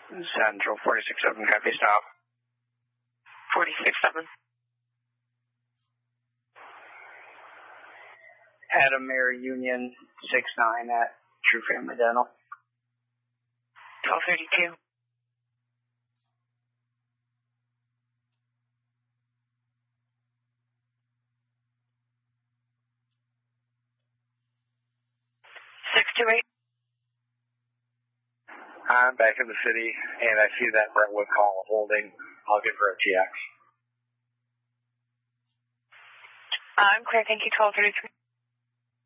Central 46-7, copy, stop. 46-7. Adam Mary Union 6-9 at True Family Dental. 1232. I'm back in the city, and I see that Brentwood call holding. I'll give her a TX. I'm clear, thank you, 1233.